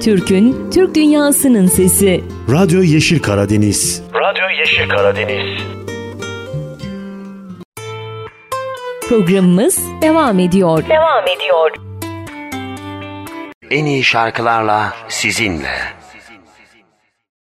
Türk'ün, Türk dünyasının sesi. Radyo Yeşil Karadeniz. Radyo Yeşil Karadeniz. Programımız devam ediyor. En iyi şarkılarla sizinle.